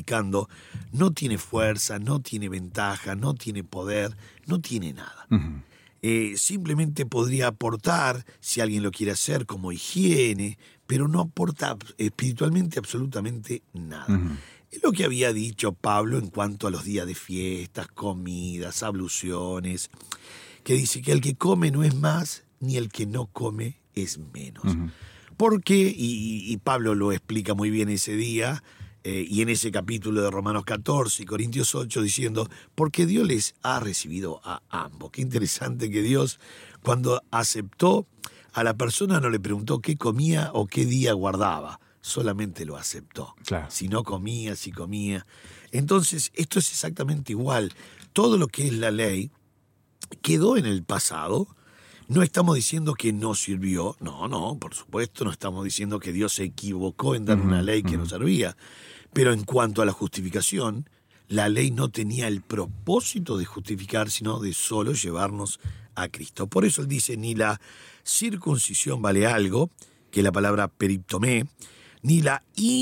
explicando, no tiene fuerza, no tiene ventaja, no tiene poder, no tiene nada. Simplemente podría aportar, si alguien lo quiere hacer, como higiene, pero no aporta espiritualmente absolutamente nada. Es lo que había dicho Pablo en cuanto a los días de fiestas, comidas, abluciones, que dice que el que come no es más, ni el que no come es menos. Porque, y Pablo lo explica muy bien ese día, y en ese capítulo de Romanos 14 y Corintios 8, diciendo, porque Dios les ha recibido a ambos. Qué interesante que Dios, cuando aceptó a la persona, no le preguntó qué comía o qué día guardaba, solamente lo aceptó. Claro. Si no comía, si comía. Entonces, esto es exactamente igual. Todo lo que es la ley quedó en el pasado. No estamos diciendo que no sirvió, no, por supuesto, no estamos diciendo que Dios se equivocó en dar una ley que no servía, pero en cuanto a la justificación, la ley no tenía el propósito de justificar, sino de solo llevarnos a Cristo. Por eso él dice, ni la circuncisión vale algo, que es la palabra periptomé, ni la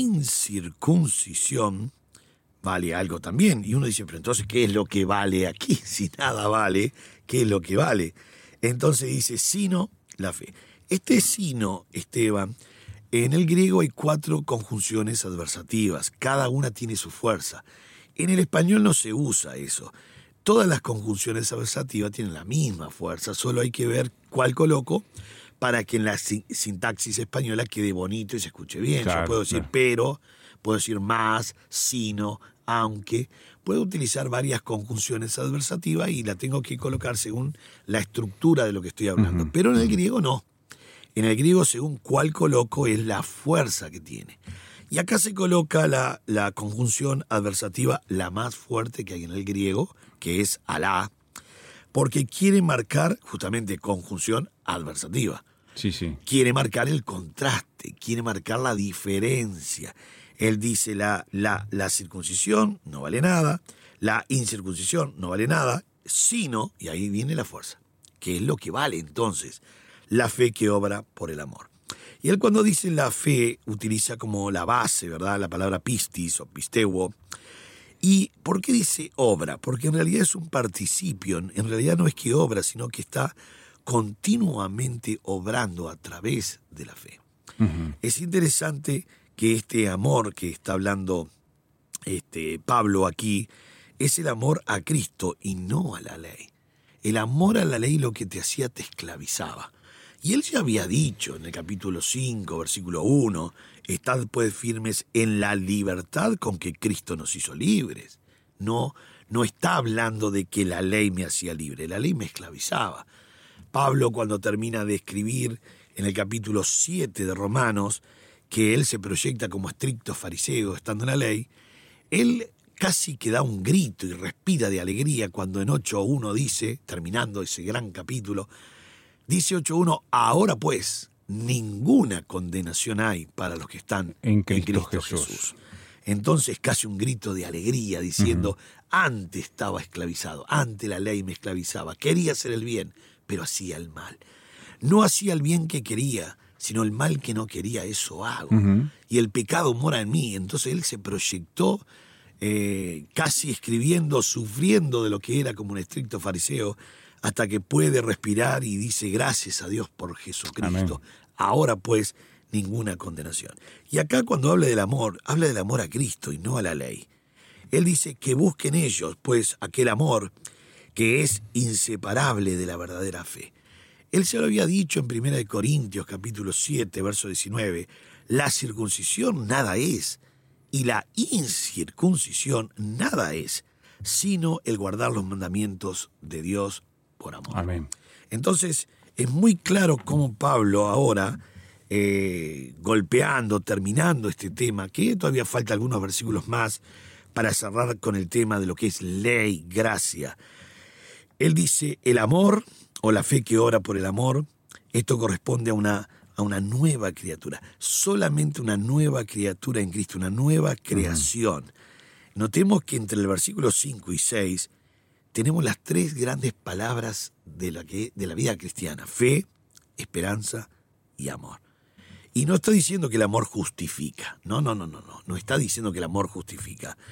incircuncisión vale algo también. Y uno dice, pero entonces, ¿qué es lo que vale aquí? Si nada vale, ¿qué es lo que vale? Entonces dice, sino la fe. Este sino, Esteban, en el griego hay 4 conjunciones adversativas. Cada una tiene su fuerza. En el español no se usa eso. Todas las conjunciones adversativas tienen la misma fuerza. Solo hay que ver cuál coloco para que en la sintaxis española quede bonito y se escuche bien. Claro, yo puedo decir pero, puedo decir más, sino, aunque. Puedo utilizar varias conjunciones adversativas y la tengo que colocar según la estructura de lo que estoy hablando. Pero en el griego no. En el griego, según cuál coloco, es la fuerza que tiene. Y acá se coloca la conjunción adversativa, la más fuerte que hay en el griego, que es alá, porque quiere marcar justamente conjunción adversativa. Sí. Quiere marcar el contraste, quiere marcar la diferencia. Él dice la circuncisión no vale nada, la incircuncisión no vale nada, sino, y ahí viene la fuerza, que es lo que vale entonces, la fe que obra por el amor. Y él cuando dice la fe utiliza como la base, ¿verdad? La palabra pistis o pisteuo. ¿Y por qué dice obra? Porque en realidad es un participio, en realidad no es que obra, sino que está continuamente obrando a través de la fe. Es interesante que este amor que está hablando Pablo aquí es el amor a Cristo y no a la ley. El amor a la ley lo que te hacía te esclavizaba. Y él ya había dicho en el capítulo 5, versículo 1, estad pues firmes en la libertad con que Cristo nos hizo libres. No está hablando de que la ley me hacía libre, la ley me esclavizaba. Pablo, cuando termina de escribir en el capítulo 7 de Romanos, que él se proyecta como estricto fariseo estando en la ley, él casi que da un grito y respira de alegría cuando en 8.1 dice, terminando ese gran capítulo, dice 8.1, ahora pues ninguna condenación hay para los que están en Cristo Jesús. Entonces casi un grito de alegría diciendo, antes estaba esclavizado, antes la ley me esclavizaba, quería hacer el bien, pero hacía el mal. No hacía el bien que quería, sino el mal que no quería, eso hago. Y el pecado mora en mí. Entonces él se proyectó casi escribiendo, sufriendo de lo que era como un estricto fariseo, hasta que puede respirar y dice, gracias a Dios por Jesucristo. Amén. Ahora pues, ninguna condenación. Y acá cuando habla del amor a Cristo y no a la ley. Él dice que busquen ellos, pues, aquel amor que es inseparable de la verdadera fe. Él se lo había dicho en 1 Corintios capítulo 7, verso 19, la circuncisión nada es, y la incircuncisión nada es, sino el guardar los mandamientos de Dios por amor. Amén. Entonces, es muy claro cómo Pablo ahora, golpeando, terminando este tema, que todavía falta algunos versículos más para cerrar con el tema de lo que es ley, gracia. Él dice, el amor, o la fe que obra por el amor, esto corresponde a una nueva criatura. Solamente una nueva criatura en Cristo, una nueva creación. Notemos que entre el versículo 5 y 6 tenemos las 3 grandes palabras de la vida cristiana: fe, esperanza y amor. Y no está diciendo que el amor justifica. No está diciendo que el amor justifica.